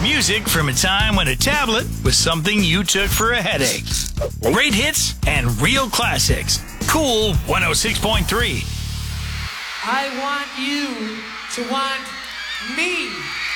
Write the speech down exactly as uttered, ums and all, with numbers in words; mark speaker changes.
Speaker 1: Music from a time when a tablet was something you took for a headache. Great hits and real classics. Cool one oh six point three.
Speaker 2: I want you to want me.